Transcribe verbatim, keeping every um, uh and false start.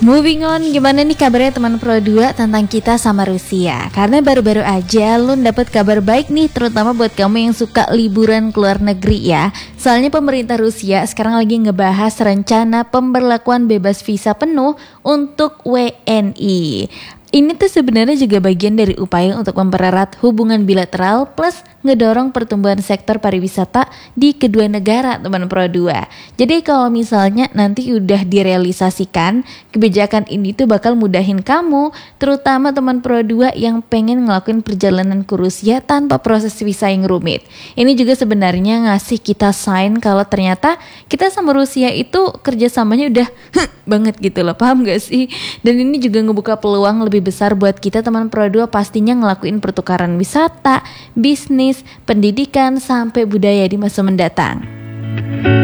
Moving on, gimana nih kabarnya teman Pro dua tentang kita sama Rusia? Karena baru-baru aja Lun dapat kabar baik nih, terutama buat kamu yang suka liburan ke luar negeri ya. Soalnya pemerintah Rusia sekarang lagi ngebahas rencana pemberlakuan bebas visa penuh untuk W N I. Ini tuh sebenarnya juga bagian dari upaya untuk mempererat hubungan bilateral plus ngedorong pertumbuhan sektor pariwisata di kedua negara teman Pro dua. Jadi kalau misalnya nanti udah direalisasikan, kebijakan ini tuh bakal mudahin kamu, terutama teman Pro dua yang pengen ngelakuin perjalanan ke Rusia tanpa proses visa yang rumit. Ini juga sebenarnya ngasih kita sign kalau ternyata kita sama Rusia itu kerjasamanya udah banget gitu loh, paham gak sih? Dan ini juga ngebuka peluang lebih besar buat kita teman Pro dua pastinya ngelakuin pertukaran wisata, bisnis, pendidikan, sampai budaya di masa mendatang.